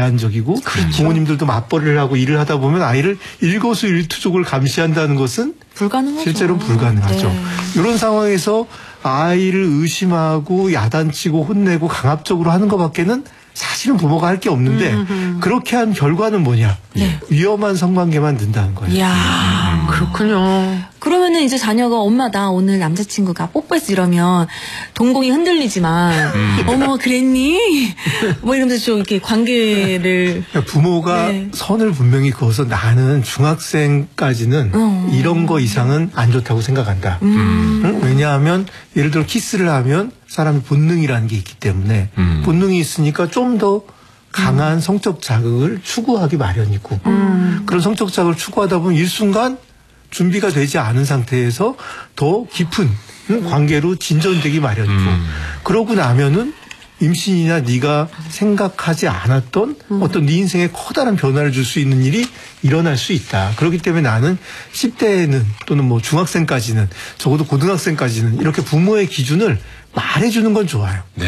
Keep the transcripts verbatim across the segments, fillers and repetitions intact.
제한적이고 그렇죠. 부모님들도 맞벌이를 하고 일을 하다 보면 아이를 일거수일투족을 감시한다는 것은 불가능하죠. 실제로 불가능하죠. 네. 이런 상황에서 아이를 의심하고 야단치고 혼내고 강압적으로 하는 것밖에는 사실은 부모가 할 게 없는데 음흠. 그렇게 한 결과는 뭐냐? 네. 위험한 성관계만 는다는 거예요. 이야, 음. 그렇군요. 그러면은 이제 자녀가 엄마 나 오늘 남자친구가 뽀뽀했어 이러면 동공이 흔들리지만 음. 어머 그랬니? 뭐 이러면서 좀 이렇게 관계를 그러니까 부모가 네. 선을 분명히 그어서 나는 중학생까지는 어. 이런 거 이상은 안 좋다고 생각한다. 음. 응? 왜냐하면 예를 들어 키스를 하면 사람이 본능이라는 게 있기 때문에 음. 본능이 있으니까 좀 더 강한 음. 성적 자극을 추구하기 마련이고 음. 그런 성적 자극을 추구하다 보면 일순간 준비가 되지 않은 상태에서 더 깊은 음. 관계로 진전되기 마련이고 음. 그러고 나면은 임신이나 네가 생각하지 않았던 음. 어떤 네 인생에 커다란 변화를 줄 수 있는 일이 일어날 수 있다. 그렇기 때문에 나는 십 대에는 또는 뭐 중학생까지는 적어도 고등학생까지는 이렇게 부모의 기준을 말해주는 건 좋아요. 네.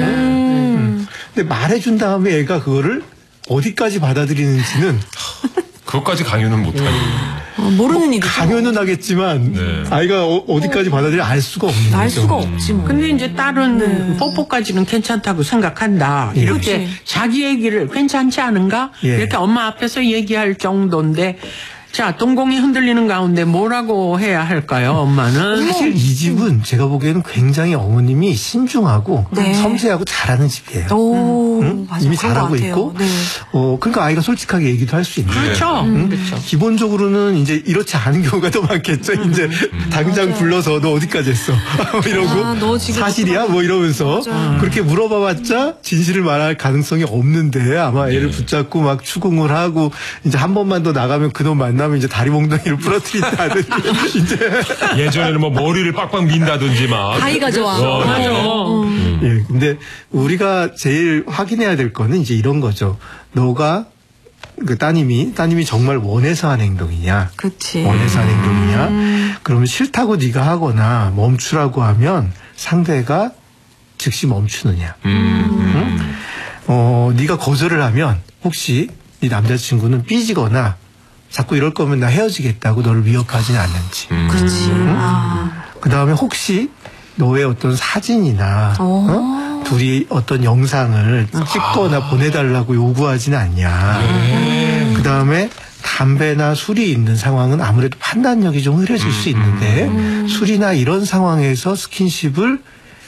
음. 근데 말해준 다음에 애가 그거를 어디까지 받아들이는지는 그것까지 강요는 못하니. 어, 모르는 일이죠. 강요는 하겠지만 네. 아이가 어, 어디까지 받아들여 알 수가 없는 거죠. 알 수가 없지 뭐. 근데 이제 딸은 네. 뽀뽀까지는 괜찮다고 생각한다. 예. 이렇게 그치. 자기 얘기를 괜찮지 않은가? 예. 이렇게 엄마 앞에서 얘기할 정도인데 자, 동공이 흔들리는 가운데 뭐라고 해야 할까요, 엄마는? 사실 이 집은 제가 보기에는 굉장히 어머님이 신중하고 네. 섬세하고 잘하는 집이에요. 오, 응? 맞아, 이미 잘하고 있고, 네. 어, 그러니까 아이가 솔직하게 얘기도 할 수 있는. 그렇죠. 응? 그렇죠. 기본적으로는 이제 이렇지 않은 경우가 더 많겠죠. 음. 이제 음. 당장 맞아. 불러서 너 어디까지 했어? 이러고 아, 너 지금 사실이야? 뭐 이러면서 맞아. 그렇게 물어봐봤자 진실을 말할 가능성이 없는데 아마 애를 네. 붙잡고 막 추궁을 하고 이제 한 번만 더 나가면 그놈 만나. 이제 다리 몽둥이를 부러뜨린다든지 이제 예전에는 뭐 머리를 빡빡 민다든지 막 다이가 좋아. 어, 맞아. 음. 예, 근데 우리가 제일 확인해야 될 거는 이제 이런 거죠. 너가 그 따님이 따님이 정말 원해서 한 행동이냐? 그렇지. 원해서 한 행동이냐? 음. 그러면 싫다고 네가 하거나 멈추라고 하면 상대가 즉시 멈추느냐? 음. 응? 어, 네가 거절을 하면 혹시 네 남자친구는 삐지거나 자꾸 이럴 거면 나 헤어지겠다고 너를 위협하지는 않는지. 음. 그렇지. 응? 아. 그 다음에 혹시 너의 어떤 사진이나 어? 둘이 어떤 영상을 찍거나 아. 보내달라고 요구하지는 않냐. 네. 그 다음에 담배나 술이 있는 상황은 아무래도 판단력이 좀 흐려질 음. 수 있는데 음. 술이나 이런 상황에서 스킨십을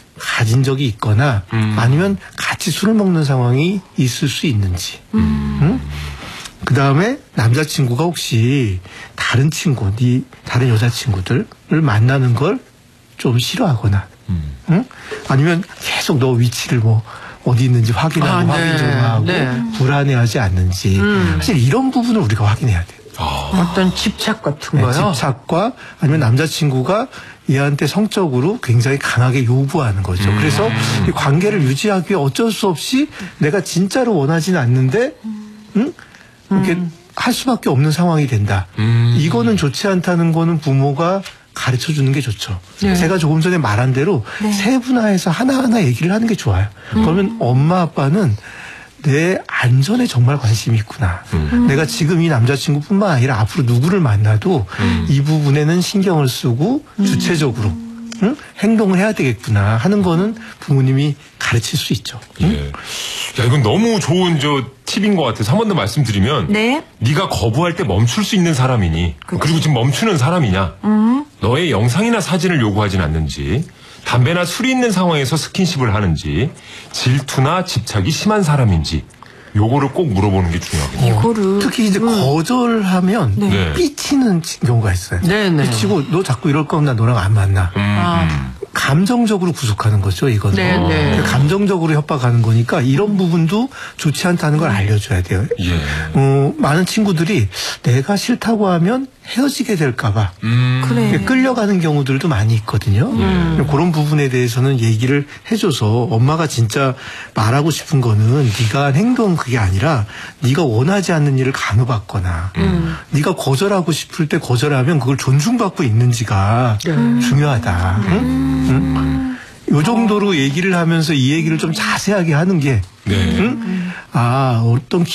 가진 적이 있거나 음. 아니면 같이 술을 먹는 상황이 있을 수 있는지. 음. 응? 그 다음에 남자친구가 혹시 다른 친구, 네 다른 여자친구들을 만나는 걸 좀 싫어하거나, 음. 응? 아니면 계속 너 위치를 뭐 어디 있는지 확인하고 아, 확인 네. 좀 하고 네. 불안해하지 않는지 음. 사실 이런 부분을 우리가 확인해야 돼요. 아. 어떤 집착 같은 네, 거요? 집착과 아니면 남자친구가 얘한테 성적으로 굉장히 강하게 요구하는 거죠. 음. 그래서 이 관계를 유지하기 위해 어쩔 수 없이 내가 진짜로 원하지는 않는데, 응? 이렇게 음. 할 수밖에 없는 상황이 된다. 음. 이거는 좋지 않다는 거는 부모가 가르쳐 주는 게 좋죠. 네. 제가 조금 전에 말한 대로 네. 세분화해서 하나하나 얘기를 하는 게 좋아요. 음. 그러면 엄마 아빠는 내 안전에 정말 관심이 있구나. 음. 내가 지금 이 남자친구뿐만 아니라 앞으로 누구를 만나도 음. 이 부분에는 신경을 쓰고 음. 주체적으로 응? 행동을 해야 되겠구나 하는 거는 부모님이 가르칠 수 있죠. 응? 예. 야, 이건 너무 좋은 저 팁인 것 같아서 한 번 더 말씀드리면 네. 네가 거부할 때 멈출 수 있는 사람이니 그치. 그리고 지금 멈추는 사람이냐 음. 너의 영상이나 사진을 요구하진 않는지 담배나 술이 있는 상황에서 스킨십을 하는지 질투나 집착이 심한 사람인지 요거를 꼭 물어보는 게 중요하겠네요. 이거를 특히 이제 음. 거절하면 네. 삐치는 경우가 있어요. 네, 네. 삐치고 너 자꾸 이럴 거면 나 너랑 안 만나. 음. 아. 감정적으로 구속하는 거죠, 이건. 네, 네. 감정적으로 협박하는 거니까 이런 부분도 좋지 않다는 걸 알려줘야 돼요. 예. 어, 많은 친구들이 내가 싫다고 하면 헤어지게 될까봐 음. 그래. 끌려가는 경우들도 많이 있거든요. 음. 그런 부분에 대해서는 얘기를 해줘서 엄마가 진짜 말하고 싶은 거는 네가 한 행동 그게 아니라 네가 원하지 않는 일을 강요받거나 음. 네가 거절하고 싶을 때 거절하면 그걸 존중받고 있는지가 음. 중요하다. 응? 응? 요 정도로 얘기를 하면서 이 얘기를 좀 자세하게 하는 게 네. 응? 아 어떤